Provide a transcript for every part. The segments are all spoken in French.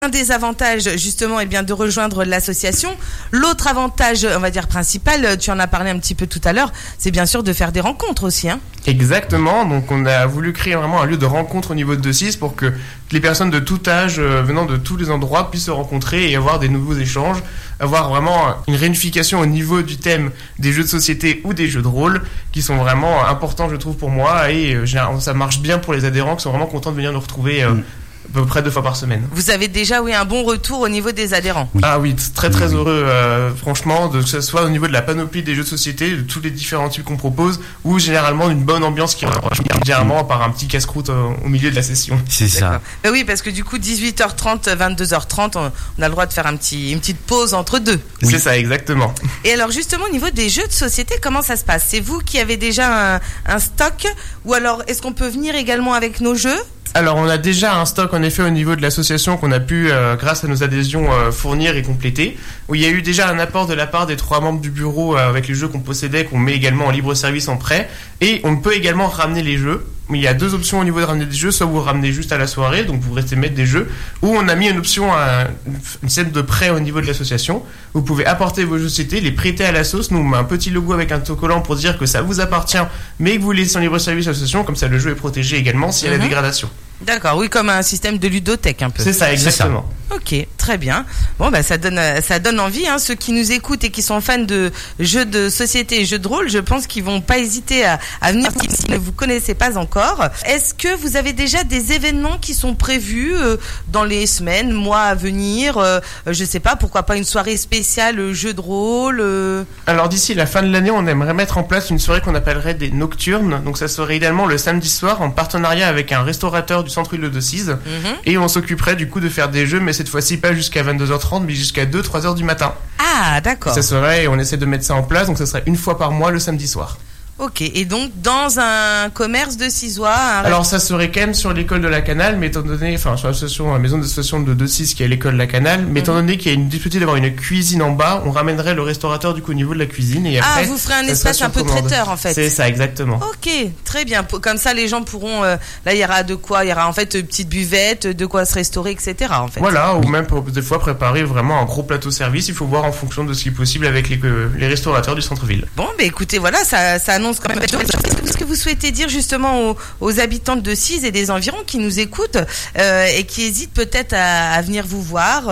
Un des avantages, justement, est bien de rejoindre l'association. L'autre avantage, on va dire principal, tu en as parlé un petit peu tout à l'heure, c'est bien sûr de faire des rencontres aussi. Exactement, donc on a voulu créer vraiment un lieu de rencontre au niveau de Decize pour que les personnes de tout âge, venant de tous les endroits, puissent se rencontrer et avoir des nouveaux échanges, avoir vraiment une réunification au niveau du thème des jeux de société ou des jeux de rôle, qui sont vraiment importants, je trouve, pour moi, et ça marche bien pour les adhérents qui sont vraiment contents de venir nous retrouver à peu près 2 fois par semaine. Vous avez déjà un bon retour au niveau des adhérents. Oui. Ah oui, très heureux, franchement, que ce soit au niveau de la panoplie des jeux de société, de tous les différents types qu'on propose, ou généralement d'une bonne ambiance qui généralement par un petit casse-croûte au milieu de la session. C'est ça. Oui, parce que du coup 18h30, 22h30, on a le droit de faire une petite pause entre deux. Oui. C'est ça, exactement. Et alors justement au niveau des jeux de société, comment ça se passe? C'est vous qui avez déjà un stock, ou alors est-ce qu'on peut venir également avec nos jeux? Alors on a déjà un stock en effet au niveau de l'association qu'on a pu, grâce à nos adhésions, fournir et compléter, où il y a eu déjà un apport de la part des 3 membres du bureau avec les jeux qu'on possédait, qu'on met également en libre service en prêt, et on peut également ramener les jeux. Il y a 2 options au niveau de ramener des jeux, soit vous ramenez juste à la soirée, donc vous restez mettre des jeux, ou on a mis une option, une scène de prêt au niveau de l'association. Vous pouvez apporter vos jeux de société, les prêter à la sauce. Nous on met un petit logo avec un autocollant pour dire que ça vous appartient, mais que vous laissez en libre service à l'association, comme ça le jeu est protégé également s'il y a la dégradation. D'accord, oui, comme un système de ludothèque un peu. C'est ça, exactement. Ok, très bien. Bon, ça donne envie, ceux qui nous écoutent et qui sont fans de jeux de société et jeux de rôle, je pense qu'ils vont pas hésiter à venir s'ils ne vous connaissez pas encore. Est-ce que vous avez déjà des événements qui sont prévus dans les semaines, mois à venir? Je sais pas, pourquoi pas une soirée spéciale jeux de rôle Alors d'ici la fin de l'année, on aimerait mettre en place une soirée qu'on appellerait des nocturnes. Donc ça serait idéalement le samedi soir en partenariat avec un restaurateur du centre-ville de Decize, et on s'occuperait du coup de faire des jeux, mais cette fois-ci pas jusqu'à 22h30 mais jusqu'à 2-3h du matin. Ah d'accord. Ça serait, on essaie de mettre ça en place, donc ça serait une fois par mois le samedi soir. Ok, et donc dans un commerce de Cizois. Alors ça serait quand même sur l'école de la Canale, mais étant donné, sur la maison d'association de Decize qui est l'école de la Canale, mais étant donné qu'il y a une difficulté d'avoir une cuisine en bas, on ramènerait le restaurateur du coup au niveau de la cuisine, et après vous ferez un espace un peu traiteur en fait. C'est ça, exactement. Ok, très bien. Comme ça les gens pourront, là il y aura de quoi, il y aura en fait une petite buvette, de quoi se restaurer, etc. en fait. Voilà, ou même pour des fois préparer vraiment un gros plateau service, il faut voir en fonction de ce qui est possible avec les restaurateurs du centre-ville. Bon, écoutez, voilà, ça annonce quand même. Qu'est-ce que vous souhaitez dire justement aux habitants de Decize et des environs qui nous écoutent et qui hésitent peut-être à venir vous voir,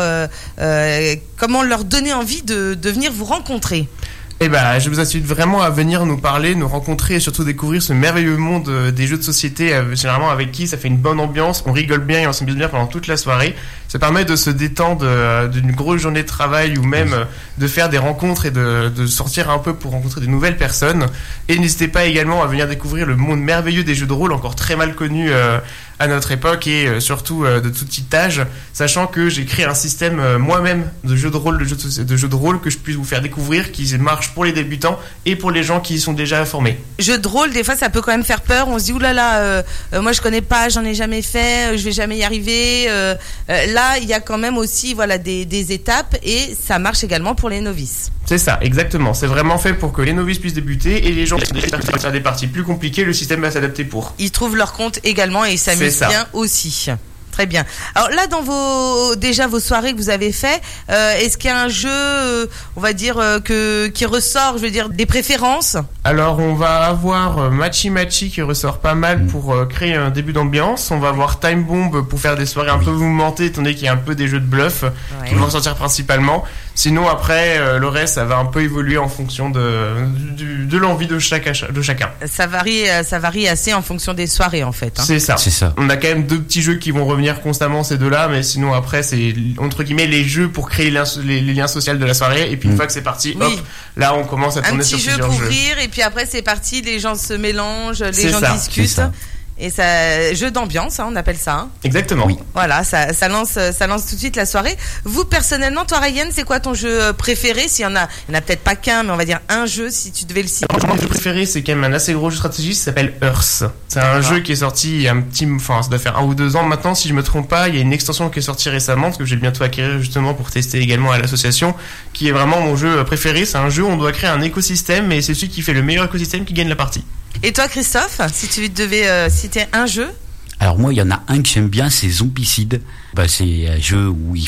comment leur donner envie de venir vous rencontrer? Je vous incite vraiment à venir nous parler, nous rencontrer et surtout découvrir ce merveilleux monde des jeux de société, généralement avec qui ça fait une bonne ambiance, on rigole bien et on s'amuse bien pendant toute la soirée. Ça permet de se détendre d'une grosse journée de travail ou même de faire des rencontres et de sortir un peu pour rencontrer de nouvelles personnes. Et n'hésitez pas également à venir découvrir le monde merveilleux des jeux de rôle, encore très mal connu à notre époque et surtout de tout petit âge, sachant que j'ai créé un système moi-même de jeux de rôle que je puisse vous faire découvrir, qui marche pour les débutants et pour les gens qui sont déjà formés. Jeux de rôle, des fois ça peut quand même faire peur, on se dit oulala, moi je connais pas, j'en ai jamais fait, je vais jamais y arriver. Là il y a quand même aussi des étapes et ça marche également pour les novices. C'est ça, exactement. C'est vraiment fait pour que les novices puissent débuter et les gens qui veulent faire des parties plus compliquées, le système va s'adapter pour. Ils trouvent leur compte également et ils s'amusent bien aussi. Très bien. Alors là, dans vos soirées que vous avez fait, est-ce qu'il y a un jeu, on va dire, qui ressort, je veux dire, des préférences? Alors, on va avoir Machi Machi qui ressort pas mal pour créer un début d'ambiance. On va avoir Time Bomb pour faire des soirées un peu mouvementées, étant donné qu'il y a un peu des jeux de bluff qui vont ressortir principalement. Sinon, après, le reste, ça va un peu évoluer en fonction de l'envie de chacun. Ça varie assez en fonction des soirées, en fait. C'est ça. On a quand même 2 petits jeux qui vont revenir constamment, ces 2-là, mais sinon après c'est entre guillemets les jeux pour créer les liens sociaux de la soirée, et puis une fois que c'est parti, hop, là on commence à tourner sur plusieurs jeux. Un petit jeu pour rire, et puis après c'est parti, les gens se mélangent, les gens discutent. Et ça, jeu d'ambiance, on appelle ça. Exactement. Oui. Voilà, ça lance tout de suite la soirée. Vous, personnellement, toi, Ryan, c'est quoi ton jeu préféré? S'il y en a peut-être pas qu'un, mais on va dire un jeu, si tu devais le citer. Mon jeu préféré, c'est quand même un assez gros jeu stratégique, ça s'appelle Earth. C'est un jeu qui est sorti il y a ça doit faire 1 ou 2 ans maintenant, si je me trompe pas. Il y a une extension qui est sortie récemment, parce que j'ai bientôt acquérir justement pour tester également à l'association, qui est vraiment mon jeu préféré. C'est un jeu où on doit créer un écosystème, et c'est celui qui fait le meilleur écosystème qui gagne la partie. Et toi, Christophe, si tu devais citer un jeu? Alors moi, il y en a un que j'aime bien, c'est Zombicide. C'est un jeu où il